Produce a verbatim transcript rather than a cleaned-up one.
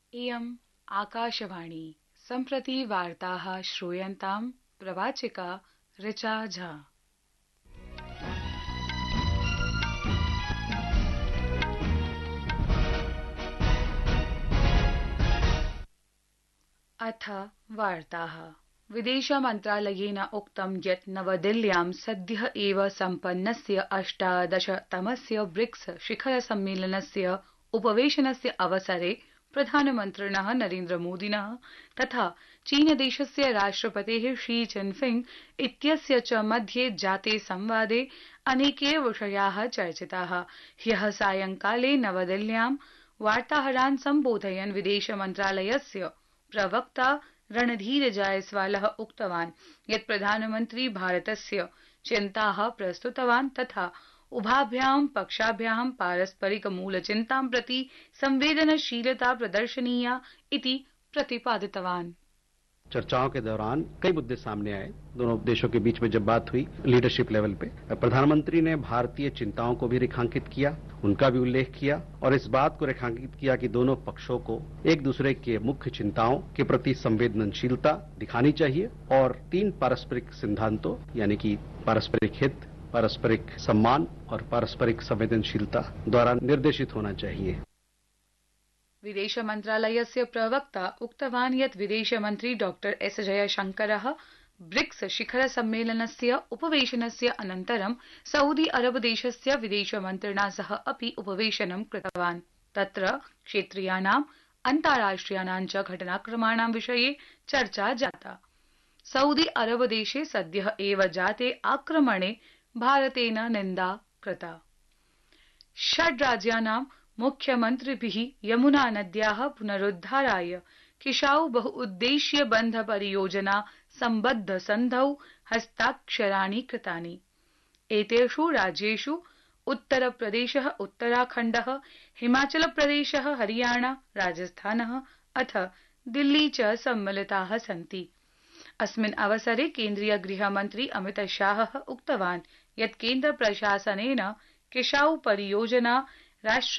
इयम् आकाशवाणी सम्प्रति वार्ताः श्रूयन्ताम् प्रवाचिका ऋचा झा। अथ वार्ताः। विदेश मन्त्रालयेन उक्तं यत् नवदिल्ल्यां सद्यः एव सम्पन्नस्य अष्टादशतमस्य ब्रिक्स शिखर सम्मेलनस्य उपवेशनस्य अवसरे प्रधानमन्त्रिणः नरेन्द्रमोदिनः तथा चीनदेशस्य राष्ट्रपतेः शी जिनफिंग इत्यस्य च मध्ये जाते संवादे अनेके विषयाः चर्चिताः। ह्यः सायंकाले नवदिल्ल्यां वार्ताहरान् सम्बोधयन् विदेश मन्त्रालयस्य प्रवक्ता रणधीर जायसवालः उक्तवान् यत् प्रधानमन्त्री भारतस्य चिन्ताः प्रस्तुतवान् तथा उभाभ्यां पक्षाभ्यां पारस्परिक मूलचिन्तां प्रति संवेदनशीलता प्रदर्शनीया इति प्रतिपादितवान्। चर्चाओं के दौरान कई मुद्दे सामने आए। दोनों देशों के बीच में जब बात हुई लीडरशिप लेवल पे, प्रधानमंत्री ने भारतीय चिंताओं को भी रेखांकित किया, उनका भी उल्लेख किया और इस बात को रेखांकित किया कि दोनों पक्षों को एक दूसरे के मुख्य चिंताओं के प्रति संवेदनशीलता दिखानी चाहिए और तीन पारस्परिक सिद्धांतों यानी कि पारस्परिक हित, पारस्परिक सम्मान और पारस्परिक संवेदनशीलता द्वारा निर्देशित होना चाहिए। विदेश मन्त्रालयस्य प्रवक्ता उक्तवान् यत् विदेशमन्त्री डॉक्टर एस जयशंकरः ब्रिक्स शिखर सम्मेलनस्य उपवेशनस्य अनन्तरं सऊदी अरब देशस्य विदेशमन्त्रिणा सह अपि उपवेशनं कृतवान्। तत्र क्षेत्रीयानाम् अन्ताराष्ट्रियाणां च घटनाक्रमाणां विषये चर्चा जाता। सऊदी अरब देशे सद्यः एव जाते आक्रमणे भारतेन निन्दा कृता। षड् राज्यानां मुख्यमन्त्रिभिः यमुना नद्याः पुनरुद्धाराय किशाउ बहुउद्देश्य बन्ध परियोजना सम्बद्ध सन्धौ हस्ताक्षराणि कृतानि। एतेषु राज्येषु उत्तरप्रदेशः, उत्तराखण्डः, हिमाचलप्रदेशः, हरियाणा, राजस्थानः अथ दिल्ली च सम्मिलिताः सन्ति। अस्मिन् अवसरे केन्द्रीय गृहमन्त्री अमितशाहः उक्तवान् यत् केन्द्रप्रशासनेन किशाउ परियोजना राष्ट्रिय